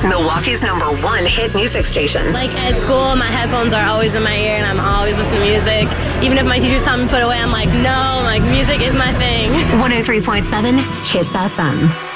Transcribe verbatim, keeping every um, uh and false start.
Milwaukee's number one hit music station. Like at school, my headphones are always in my ear and I'm always listening to music. Even if my teachers tell me to put away, I'm like, no, like music is my thing. one oh three point seven Kiss F M.